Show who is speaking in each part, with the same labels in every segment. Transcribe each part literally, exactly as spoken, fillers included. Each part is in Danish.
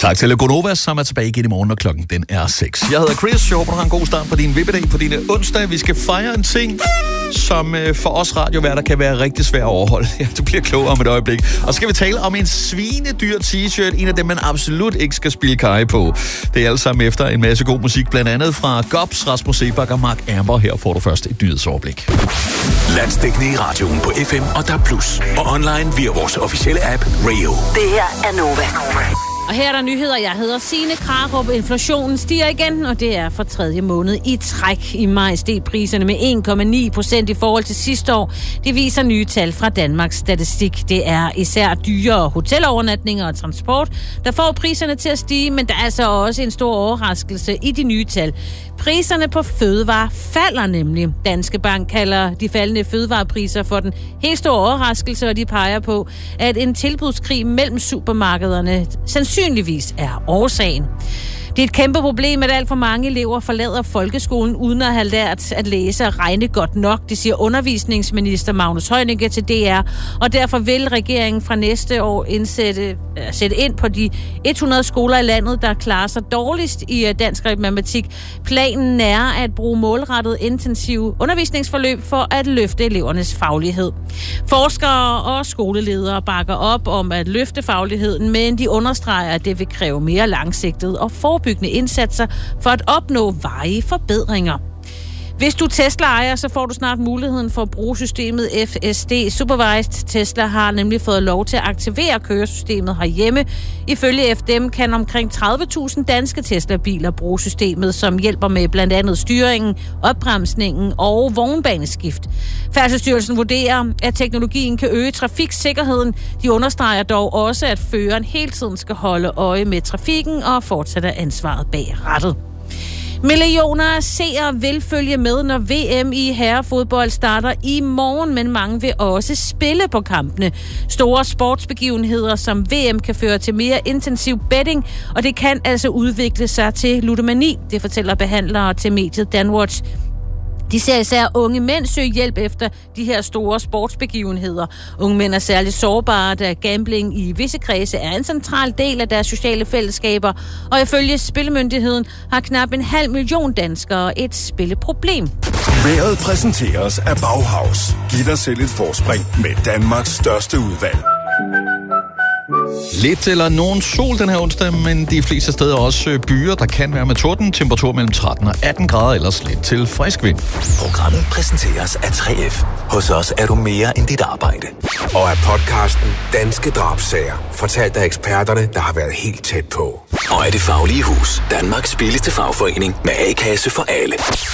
Speaker 1: Tak til Gonova, som er tilbage igen i morgen, og klokken den er seks. Jeg hedder Chris, jeg håber, du har en god start på din vippedag på dine onsdag. Vi skal fejre en ting, som for os radioværter kan være rigtig svær at overholde. Ja, du bliver klogere om et øjeblik. Og så skal vi tale om en svinedyr t-shirt, en af dem, man absolut ikke skal spille kaj på. Det er alt sammen efter en masse god musik, blandt andet fra Gobs, Rasmus Sebak og Mark Amber. Her får du først et nyhedsoverblik.
Speaker 2: Landsdækkende i radioen på F M og D A B plus, og online via vores officielle app Rio.
Speaker 3: Det her er Nova.
Speaker 4: Og her er der nyheder. Jeg hedder Signe Krarup. Inflationen stiger igen, og det er for tredje måned i træk. I maj steg priserne med en komma ni procent i forhold til sidste år. Det viser nye tal fra Danmarks Statistik. Det er især dyre hotelovernatninger og transport, der får priserne til at stige, men der er altså også en stor overraskelse i de nye tal. Priserne på fødevarer falder nemlig. Danske Bank kalder de faldende fødevarepriser for den helt store overraskelse, og de peger på, at en tilbudskrig mellem supermarkederne sandsynligvis er årsagen. Det er et kæmpe problem, at alt for mange elever forlader folkeskolen uden at have lært at læse og regne godt nok. Det siger undervisningsminister Magnus Heunicke til D R, og derfor vil regeringen fra næste år indsætte, sætte ind på de hundrede skoler i landet, der klarer sig dårligst i dansk og matematik. Planen er at bruge målrettet intensive undervisningsforløb for at løfte elevernes faglighed. Forskere og skoleledere bakker op om at løfte fagligheden, men de understreger, at det vil kræve mere langsigtet og forebyggende indsatser for at opnå varige forbedringer. Hvis du er Tesla-ejer, så får du snart muligheden for at bruge systemet F S D Supervised. Tesla har nemlig fået lov til at aktivere køresystemet herhjemme. Ifølge F D M kan omkring tredive tusind danske Tesla-biler bruge systemet, som hjælper med blandt andet styringen, opbremsningen og vognbaneskift. Færdselsstyrelsen vurderer, at teknologien kan øge trafiksikkerheden. De understreger dog også, at føreren hele tiden skal holde øje med trafikken og fortsætte ansvaret bag rattet. Millioner af seere vil følge med, når V M i herrefodbold starter i morgen, men mange vil også spille på kampene. Store sportsbegivenheder som V M kan føre til mere intensiv betting, og det kan altså udvikle sig til ludomani, det fortæller behandlere til mediet Danwatch. De ser især unge mænd søge hjælp efter de her store sportsbegivenheder. Unge mænd er særligt sårbare, da gambling i visse kredse er en central del af deres sociale fællesskaber. Og ifølge Spillemyndigheden har knap en halv million danskere et spilleproblem.
Speaker 5: Vejret præsenteres af Bauhaus. Giv dig selv et forspring med Danmarks største udvalg.
Speaker 1: Lidt eller nogen sol den her onsdag, men de fleste steder også byer, der kan være med torden. Temperatur mellem tretten og atten grader, ellers lidt til frisk vind.
Speaker 2: Programmet præsenteres af tre F. Hos os er du mere end dit arbejde.
Speaker 5: Og af podcasten Danske Drabsager, fortalt af eksperterne, der har været helt tæt på.
Speaker 2: Og af Det Faglige Hus, Danmarks billigste fagforening med A-kasse for alle.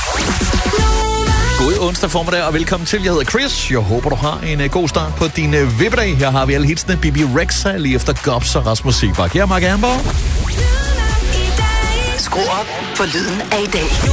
Speaker 1: God onsdag formiddag, og velkommen til. Jeg hedder Chris. Jeg håber, du har en uh, god start på din uh, vippedag. Her har vi alle hitsene. B B Rexha lige efter Gobs og Rasmus Sebak. Her er Mark Amber.
Speaker 3: Skru op for lyden af i dag.